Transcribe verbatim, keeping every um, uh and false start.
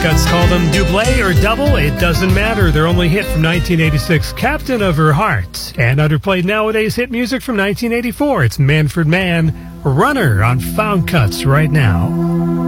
Cuts call them double or double. It doesn't matter. Their only hit from nineteen eighty-six, Captain of Her Heart. And underplayed nowadays hit music from nineteen eighty-four. It's Manfred Mann, Runner on Found Cuts right now.